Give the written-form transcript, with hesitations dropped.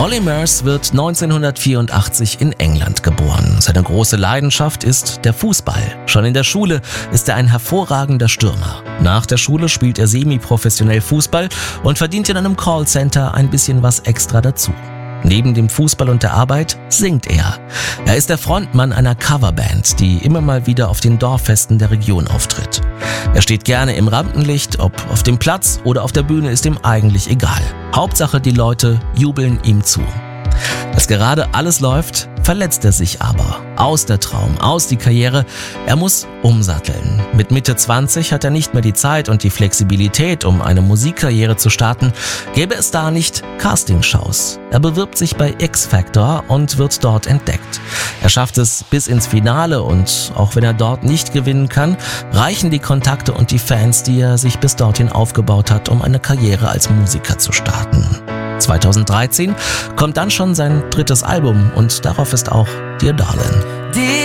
Olly Murs wird 1984 in England geboren. Seine große Leidenschaft ist der Fußball. Schon in der Schule ist er ein hervorragender Stürmer. Nach der Schule spielt er semi-professionell Fußball und verdient in einem Callcenter ein bisschen was extra dazu. Neben dem Fußball und der Arbeit singt er. Er ist der Frontmann einer Coverband, die immer mal wieder auf den Dorffesten der Region auftritt. Er steht gerne im Rampenlicht, ob auf dem Platz oder auf der Bühne ist ihm eigentlich egal. Hauptsache, die Leute jubeln ihm zu. Dass gerade alles läuft, verletzt er sich aber. Aus der Traum, aus die Karriere. Er muss umsatteln. Mit Mitte 20 hat er nicht mehr die Zeit und die Flexibilität, um eine Musikkarriere zu starten. Gäbe es da nicht Castingshows. Er bewirbt sich bei X-Factor und wird dort entdeckt. Er schafft es bis ins Finale und auch wenn er dort nicht gewinnen kann, reichen die Kontakte und die Fans, die er sich bis dorthin aufgebaut hat, um eine Karriere als Musiker zu starten. 2013 kommt dann schon sein drittes Album und darauf ist auch Dear Darling.